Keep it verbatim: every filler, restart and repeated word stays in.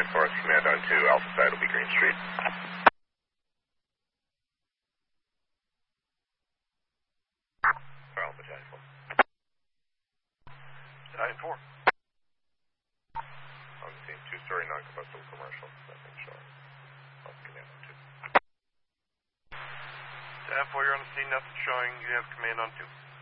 nine four, command on two, Alpha side will be Green Street. Alpha nine four. nine four. On the scene, two-story non-combustible commercial, nothing showing. Alpha command on two. nine four, you're on the scene, nothing showing, you have command on two.